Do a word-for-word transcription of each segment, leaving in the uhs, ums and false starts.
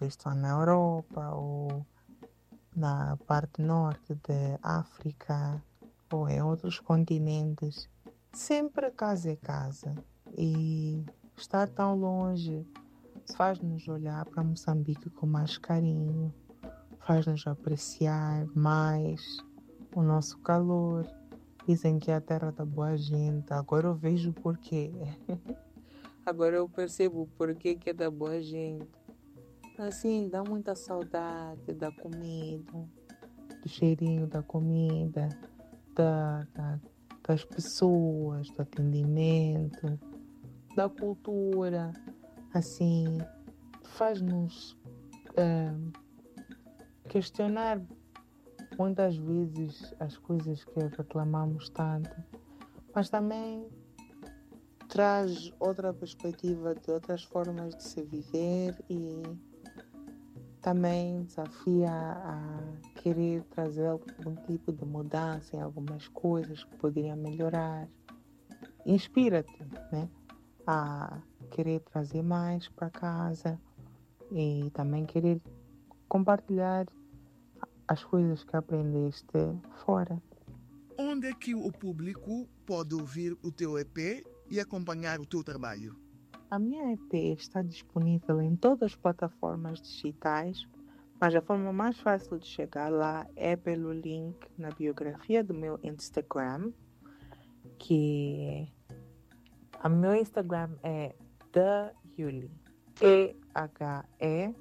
talvez estão na Europa ou na parte norte da África ou em outros continentes. Sempre casa é casa. E estar tão longe faz-nos olhar para Moçambique com mais carinho, faz-nos apreciar mais o nosso calor. Dizem que é a terra da boa gente. Agora eu vejo o porquê. Agora eu percebo o porquê que é da boa gente. Assim, dá muita saudade da comida, do cheirinho da comida, da, da, das pessoas, do atendimento, da cultura. Assim, faz-nos eh, questionar muitas vezes as coisas que reclamamos tanto, mas também traz outra perspectiva de outras formas de se viver e também desafia a querer trazer algum tipo de mudança em algumas coisas que poderiam melhorar. Inspira-te, né, a querer trazer mais para casa e também querer compartilhar as coisas que aprendeste fora. Onde é que o público pode ouvir o teu E P e acompanhar o teu trabalho? A minha E P está disponível em todas as plataformas digitais, mas a forma mais fácil de chegar lá é pelo link na biografia do meu Instagram, que o meu Instagram é The Yuli, E H E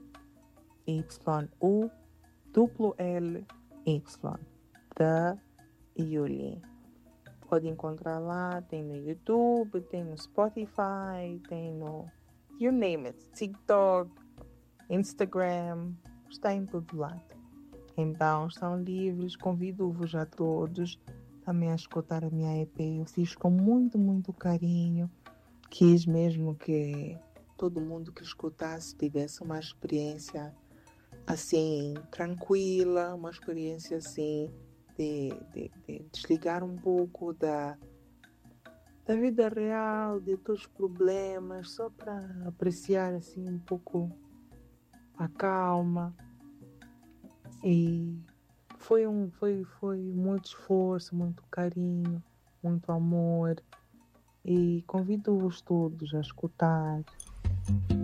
Y U L L Y, The Yuli. Pode encontrar lá, tem no YouTube, tem no Spotify, tem no you name it, TikTok, Instagram, está em todo lado. Então estão livres, convido-vos a todos também a escutar a minha E P. Eu fiz com muito, muito carinho. Quis mesmo que todo mundo que escutasse tivesse uma experiência assim, tranquila, uma experiência assim de, de, de desligar um pouco da, da vida real, de todos os problemas, só para apreciar assim um pouco a calma. E foi, um, foi, foi muito esforço, muito carinho, muito amor. E convido-vos todos a escutar.